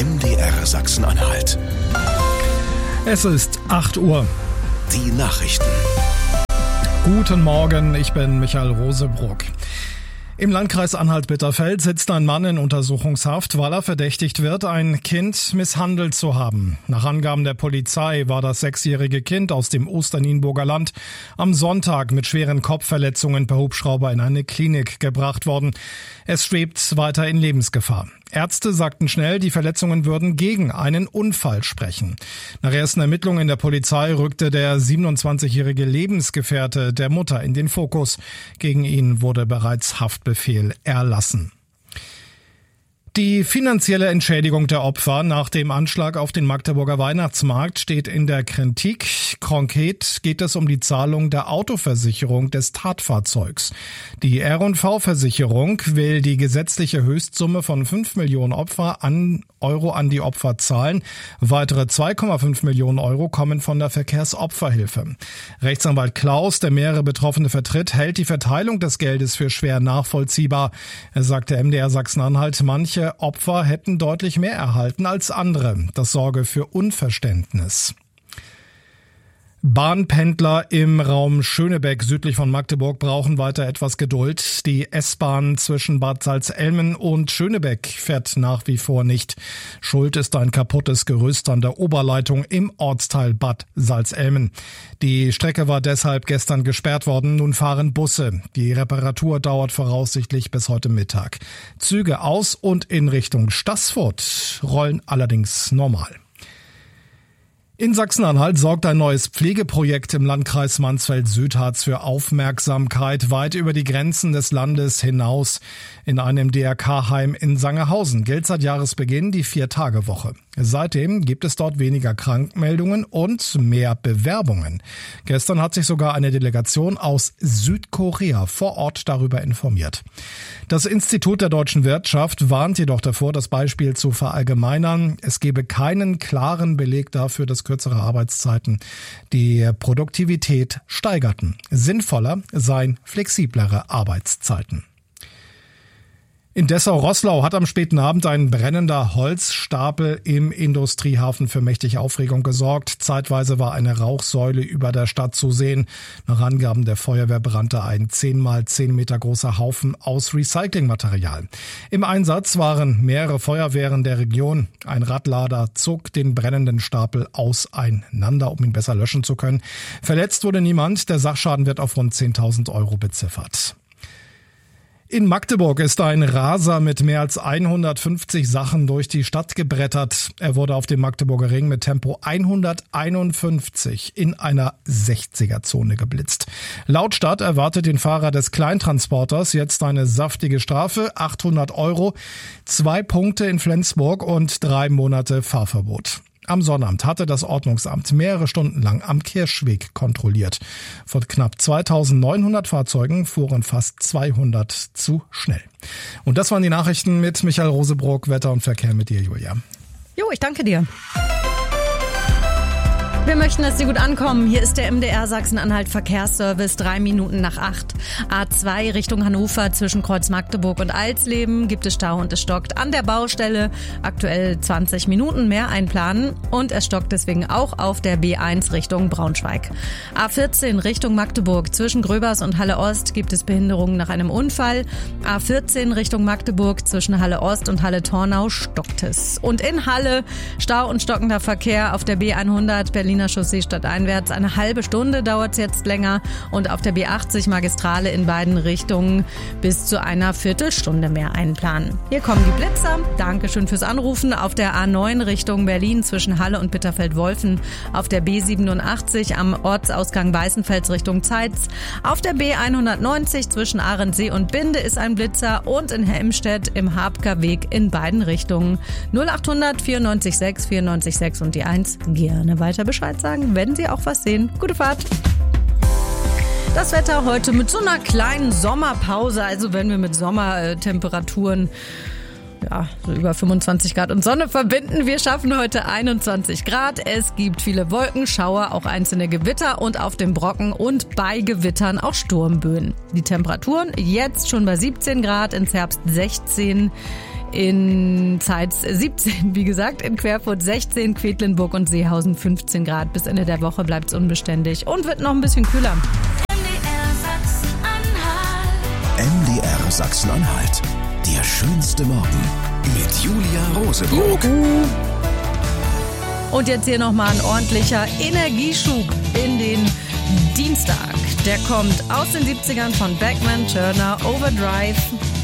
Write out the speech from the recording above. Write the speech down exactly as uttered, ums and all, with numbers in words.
M D R Sachsen-Anhalt. Es ist acht Uhr. Die Nachrichten. Guten Morgen, ich bin Michael Rosebruck. Im Landkreis Anhalt-Bitterfeld sitzt ein Mann in Untersuchungshaft, weil er verdächtigt wird, ein Kind misshandelt zu haben. Nach Angaben der Polizei war das sechsjährige Kind aus dem Osternienburger Land am Sonntag mit schweren Kopfverletzungen per Hubschrauber in eine Klinik gebracht worden. Es schwebt weiter in Lebensgefahr. Ärzte sagten schnell, die Verletzungen würden gegen einen Unfall sprechen. Nach ersten Ermittlungen der Polizei rückte der siebenundzwanzigjährige Lebensgefährte der Mutter in den Fokus. Gegen ihn wurde bereits Haftbefehl erlassen. Die finanzielle Entschädigung der Opfer nach dem Anschlag auf den Magdeburger Weihnachtsmarkt steht in der Kritik. Konkret geht es um die Zahlung der Autoversicherung des Tatfahrzeugs. Die R und V-Versicherung will die gesetzliche Höchstsumme von fünf Millionen Opfer an Euro an die Opfer zahlen. Weitere zwei Komma fünf Millionen Euro kommen von der Verkehrsopferhilfe. Rechtsanwalt Klaus, der mehrere Betroffene vertritt, hält die Verteilung des Geldes für schwer nachvollziehbar. Er sagte M D R Sachsen-Anhalt, manche Opfer hätten deutlich mehr erhalten als andere. Das sorge für Unverständnis. Bahnpendler im Raum Schönebeck südlich von Magdeburg brauchen weiter etwas Geduld. Die S-Bahn zwischen Bad Salzelmen und Schönebeck fährt nach wie vor nicht. Schuld ist ein kaputtes Gerüst an der Oberleitung im Ortsteil Bad Salzelmen. Die Strecke war deshalb gestern gesperrt worden. Nun fahren Busse. Die Reparatur dauert voraussichtlich bis heute Mittag. Züge aus und in Richtung Staßfurt rollen allerdings normal. In Sachsen-Anhalt sorgt ein neues Pflegeprojekt im Landkreis Mansfeld-Südharz für Aufmerksamkeit weit über die Grenzen des Landes hinaus. In einem D R K-Heim in Sangerhausen gilt seit Jahresbeginn die Vier-Tage-Woche. Seitdem gibt es dort weniger Krankmeldungen und mehr Bewerbungen. Gestern hat sich sogar eine Delegation aus Südkorea vor Ort darüber informiert. Das Institut der deutschen Wirtschaft warnt jedoch davor, das Beispiel zu verallgemeinern. Es gebe keinen klaren Beleg dafür, dass kürzere Arbeitszeiten die Produktivität steigerten. Sinnvoller seien flexiblere Arbeitszeiten. In Dessau-Roßlau hat am späten Abend ein brennender Holzstapel im Industriehafen für mächtig Aufregung gesorgt. Zeitweise war eine Rauchsäule über der Stadt zu sehen. Nach Angaben der Feuerwehr brannte ein zehn mal zehn Meter großer Haufen aus Recyclingmaterial. Im Einsatz waren mehrere Feuerwehren der Region. Ein Radlader zog den brennenden Stapel auseinander, um ihn besser löschen zu können. Verletzt wurde niemand. Der Sachschaden wird auf rund zehntausend Euro beziffert. In Magdeburg ist ein Raser mit mehr als hundertfünfzig Sachen durch die Stadt gebrettert. Er wurde auf dem Magdeburger Ring mit Tempo hunderteinundfünfzig in einer sechziger-Zone geblitzt. Laut Stadt erwartet den Fahrer des Kleintransporters jetzt eine saftige Strafe, achthundert Euro, zwei Punkte in Flensburg und drei Monate Fahrverbot. Am Sonnabend hatte das Ordnungsamt mehrere Stunden lang am Kirschweg kontrolliert. Von knapp zweitausendneunhundert Fahrzeugen fuhren fast zweihundert zu schnell. Und das waren die Nachrichten mit Michael Rosebruck, Wetter und Verkehr mit dir, Julia. Jo, ich danke dir. Wir möchten, dass Sie gut ankommen. Hier ist der M D R Sachsen-Anhalt Verkehrsservice, drei Minuten nach acht. A zwei Richtung Hannover zwischen Kreuz Magdeburg und Alsleben gibt es Stau und es stockt an der Baustelle. Aktuell zwanzig Minuten mehr einplanen und es stockt deswegen auch auf der B eins Richtung Braunschweig. A vierzehn Richtung Magdeburg zwischen Gröbers und Halle Ost gibt es Behinderungen nach einem Unfall. A vierzehn Richtung Magdeburg zwischen Halle Ost und Halle Tornau stockt es. Und in Halle Stau und stockender Verkehr auf der B hundert Berliner Chaussee stadteinwärts. Eine halbe Stunde dauert es jetzt länger und auf der B achtzig Magistrale in beiden Richtungen bis zu einer Viertelstunde mehr einplanen. Hier kommen die Blitzer. Dankeschön fürs Anrufen. Auf der A neun Richtung Berlin zwischen Halle und Bitterfeld-Wolfen. Auf der B siebenundachtzig am Ortsausgang Weißenfels Richtung Zeitz. Auf der B hundertneunzig zwischen Ahrensee und Binde ist ein Blitzer und in Helmstedt im Habker Weg in beiden Richtungen. null achthundert vierundneunzig sechs vierundneunzig sechs und die eins. Gerne weiter Bescheid sagen, wenn Sie auch was sehen. Gute Fahrt! Das Wetter heute mit so einer kleinen Sommerpause, also wenn wir mit Sommertemperaturen ja, so über fünfundzwanzig Grad und Sonne verbinden. Wir schaffen heute einundzwanzig Grad. Es gibt viele Wolken, Schauer, auch einzelne Gewitter und auf dem Brocken und bei Gewittern auch Sturmböen. Die Temperaturen jetzt schon bei siebzehn Grad, ins Herbst sechzehn. In Zeitz siebzehn, wie gesagt, in Querfurt sechzehn, Quedlinburg und Seehausen fünfzehn Grad. Bis Ende der Woche bleibt es unbeständig und wird noch ein bisschen kühler. M D R Sachsen-Anhalt. Der schönste Morgen mit Julia Rosenburg. Juhu. Und jetzt hier nochmal ein ordentlicher Energieschub in den Dienstag. Der kommt aus den siebzigern von Beckman Turner, Overdrive.